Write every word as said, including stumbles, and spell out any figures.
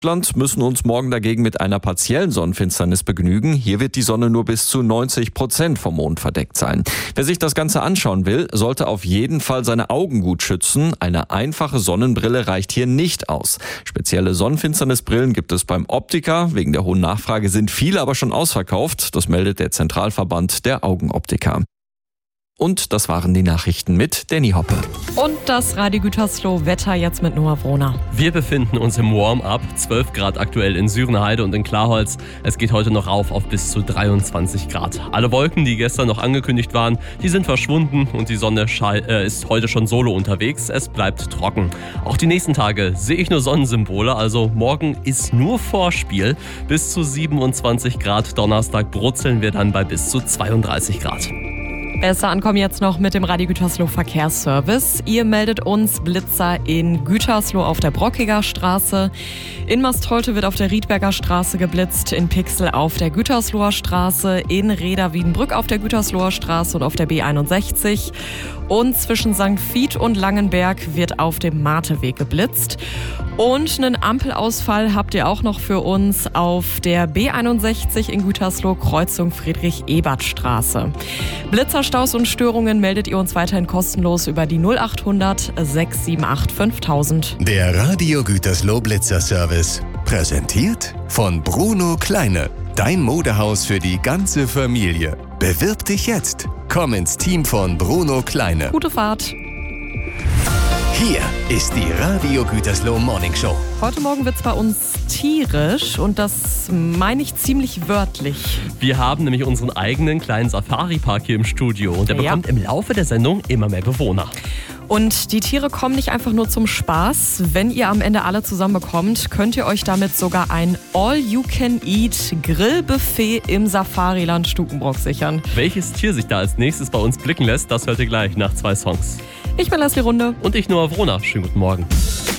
Land müssen uns morgen dagegen mit einer partiellen Sonnenfinsternis begnügen. Hier wird die Sonne nur bis zu neunzig Prozent vom Mond verdeckt sein. Wer sich das Ganze anschauen will, sollte auf jeden Fall seine Augen gut schützen. Eine einfache Sonnenbrille reicht hier nicht aus. Spezielle Sonnenfinsternisbrillen gibt es beim Optiker. Wegen der hohen Nachfrage sind viele aber schon ausverkauft. Das meldet der Zentralverband der Augenoptiker. Und das waren die Nachrichten mit Danny Hoppe. Und das Radio Gütersloh Wetter jetzt mit Noah Wrohner. Wir befinden uns im Warm-up, zwölf Grad aktuell in Sürenheide und in Klarholz. Es geht heute noch rauf auf bis zu dreiundzwanzig Grad. Alle Wolken, die gestern noch angekündigt waren, die sind verschwunden und die Sonne schall, äh, ist heute schon solo unterwegs. Es bleibt trocken. Auch die nächsten Tage sehe ich nur Sonnensymbole, also morgen ist nur Vorspiel. Bis zu siebenundzwanzig Grad, Donnerstag brutzeln wir dann bei bis zu zweiunddreißig Grad. Besser ankommen jetzt noch mit dem Radio Gütersloh Verkehrsservice. Ihr meldet uns Blitzer in Gütersloh auf der Brockiger Straße. In Mastholte wird auf der Riedberger Straße geblitzt, in Pixel auf der Gütersloher Straße, in Reda-Wiedenbrück auf der Gütersloher Straße und auf der B einundsechzig. Und zwischen Sankt Vith und Langenberg wird auf dem Marteweg geblitzt. Und einen Ampelausfall habt ihr auch noch für uns auf der B einundsechzig in Gütersloh, Kreuzung Friedrich-Ebert-Straße. Blitzerstaus und Störungen meldet ihr uns weiterhin kostenlos über die null achthundert sechs sieben acht fünftausend. Der Radio Gütersloh Blitzerservice. Präsentiert von Bruno Kleine. Dein Modehaus für die ganze Familie. Bewirb dich jetzt. Komm ins Team von Bruno Kleine. Gute Fahrt. Hier ist die Radio Gütersloh Morning Show. Heute Morgen wird's bei uns tierisch und das meine ich ziemlich wörtlich. Wir haben nämlich unseren eigenen kleinen Safari-Park hier im Studio und der Ja. bekommt im Laufe der Sendung immer mehr Bewohner. Und die Tiere kommen nicht einfach nur zum Spaß. Wenn ihr am Ende alle zusammenbekommt, könnt ihr euch damit sogar ein All-You-Can-Eat-Grillbuffet im Safariland Stukenbrock sichern. Welches Tier sich da als nächstes bei uns blicken lässt, das hört ihr gleich nach zwei Songs. Ich bin Leslie Runde. Und ich, Noah Wrohner. Schönen guten Morgen.